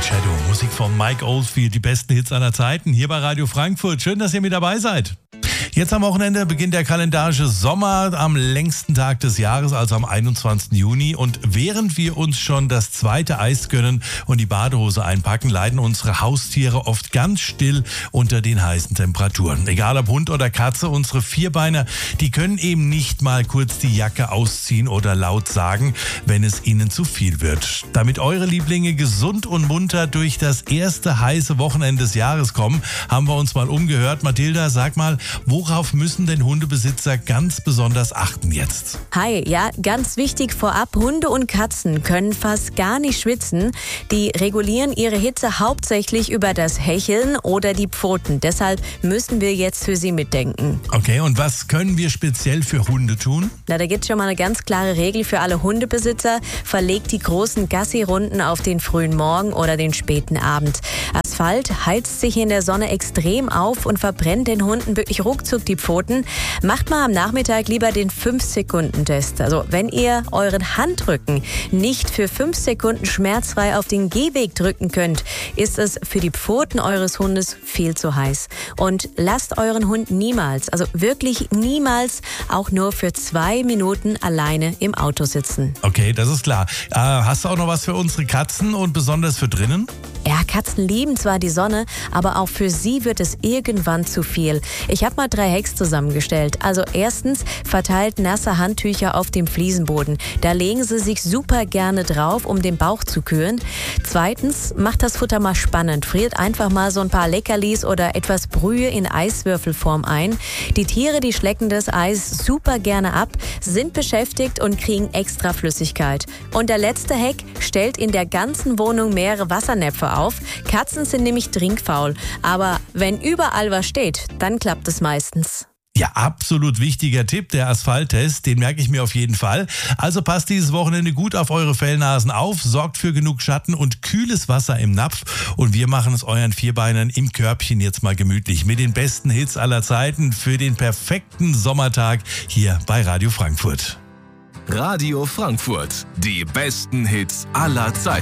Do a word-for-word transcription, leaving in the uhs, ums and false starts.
Shadow, Musik von Mike Oldfield, die besten Hits aller Zeiten, hier bei Radio Frankfurt. Schön, dass ihr mit dabei seid. Jetzt am Wochenende beginnt der kalendarische Sommer am längsten Tag des Jahres, also am einundzwanzigsten Juni. Und während wir uns schon das zweite Eis gönnen und die Badehose einpacken, leiden unsere Haustiere oft ganz still unter den heißen Temperaturen. Egal ob Hund oder Katze, unsere Vierbeiner, die können eben nicht mal kurz die Jacke ausziehen oder laut sagen, wenn es ihnen zu viel wird. Damit eure Lieblinge gesund und munter durch das erste heiße Wochenende des Jahres kommen, haben wir uns mal umgehört. Mathilda, sag mal, worauf müssen denn Hundebesitzer ganz besonders achten jetzt? Hi, ja, ganz wichtig vorab, Hunde und Katzen können fast gar nicht schwitzen. Die regulieren ihre Hitze hauptsächlich über das Hecheln oder die Pfoten. Deshalb müssen wir jetzt für sie mitdenken. Okay, und was können wir speziell für Hunde tun? Na, da gibt es schon mal eine ganz klare Regel für alle Hundebesitzer. Verlegt die großen Gassi-Runden auf den frühen Morgen oder den späten Abend. Asphalt heizt sich in der Sonne extrem auf und verbrennt den Hunden wirklich ruckzuck die Pfoten. Macht mal am Nachmittag lieber den fünf Sekunden Test. Also wenn ihr euren Handrücken nicht für fünf Sekunden schmerzfrei auf den Gehweg drücken könnt, ist es für die Pfoten eures Hundes viel zu heiß. Und lasst euren Hund niemals, also wirklich niemals, auch nur für zwei Minuten alleine im Auto sitzen. Okay, das ist klar. Äh, hast du auch noch was für unsere Katzen und besonders für drinnen? Ja, Katzen lieben zwar die Sonne, aber auch für sie wird es irgendwann zu viel. Ich habe mal drei Hacks zusammengestellt. Also erstens, verteilt nasse Handtücher auf dem Fliesenboden. Da legen sie sich super gerne drauf, um den Bauch zu kühlen. Zweitens, macht das Futter mal spannend. Friert einfach mal so ein paar Leckerlis oder etwas Brühe in Eiswürfelform ein. Die Tiere, die schlecken das Eis super gerne ab, sind beschäftigt und kriegen extra Flüssigkeit. Und der letzte Hack, stellt in der ganzen Wohnung mehrere Wassernäpfe auf. Katzen sind nämlich trinkfaul. Aber wenn überall was steht, dann klappt es meistens. Ja, absolut wichtiger Tipp, der Asphalttest, den merke ich mir auf jeden Fall. Also passt dieses Wochenende gut auf eure Fellnasen auf, sorgt für genug Schatten und kühles Wasser im Napf und wir machen es euren Vierbeinern im Körbchen jetzt mal gemütlich mit den besten Hits aller Zeiten für den perfekten Sommertag hier bei Radio Frankfurt. Radio Frankfurt, die besten Hits aller Zeiten.